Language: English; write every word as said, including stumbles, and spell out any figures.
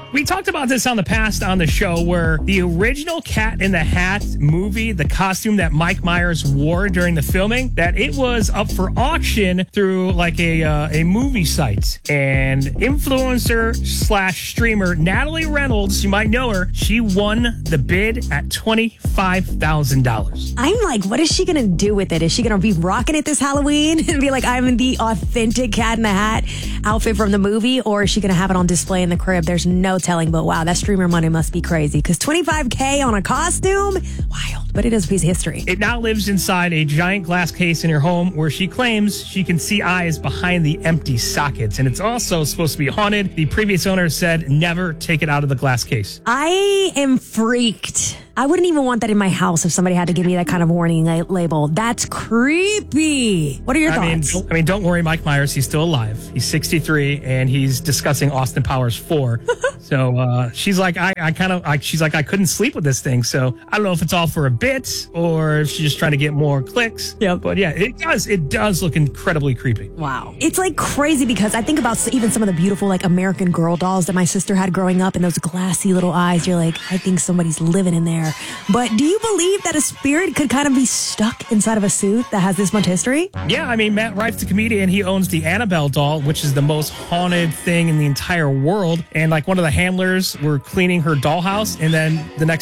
We talked about this on the past on the show where the original Cat in the Hat movie, the costume that Mike Myers wore during the filming, that it was up for auction through like a uh, a movie site. And influencer slash streamer Natalie Reynolds, you might know her, she won the bid at twenty-five thousand dollars. I'm like, what is she going to do with it? Is she going to be rocking it this Halloween and be like, I'm in the authentic Cat in the Hat outfit from the movie? Or is she going to have it on display in the crib? There's no telling, but wow, that streamer money must be crazy because twenty-five K on a costume? Wild, but it is a piece of history. It now lives inside a giant glass case in her home where she claims she can see eyes behind the empty sockets. And it's also supposed to be haunted. The previous owner said never take it out of the glass case. I am freaked. I wouldn't even want that in my house if somebody had to give me that kind of warning la- label. That's creepy. What are your I thoughts? Mean, I mean, don't worry, Mike Myers. He's still alive. He's sixty-three, and he's discussing Austin Powers four. So uh, she's like, I, I kind of, I, she's like, I couldn't sleep with this thing. So I don't know if it's all for a bit or if she's just trying to get more clicks. Yeah. But yeah, it does, it does look incredibly creepy. Wow. It's like crazy because I think about even some of the beautiful like American Girl dolls that my sister had growing up and those glassy little eyes. You're like, I think somebody's living in there. But do you believe that a spirit could kind of be stuck inside of a suit that has this much history? Yeah, I mean, Matt Rife, the comedian, he owns the Annabelle doll, which is the most haunted thing in the entire world. And like one of the handlers were cleaning her dollhouse, and then the next